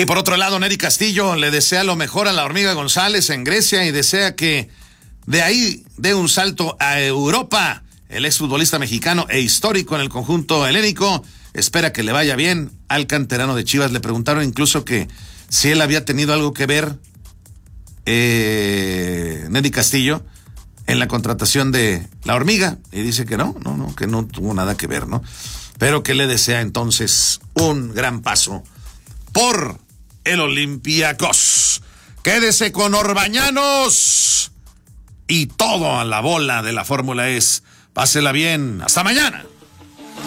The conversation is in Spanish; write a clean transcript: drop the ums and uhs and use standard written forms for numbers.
Y por otro lado, Nery Castillo le desea lo mejor a la Hormiga González en Grecia y desea que de ahí dé un salto a Europa. El exfutbolista mexicano e histórico en el conjunto helénico espera que le vaya bien al canterano de Chivas. Le preguntaron incluso que si él había tenido algo que ver, Nery Castillo, en la contratación de la Hormiga, y dice que no, que no tuvo nada que ver, ¿no? Pero que le desea entonces un gran paso por el Olympiacos. Quédese con Orbañanos y todo a la bola de la Fórmula E. Pásela bien. Hasta mañana.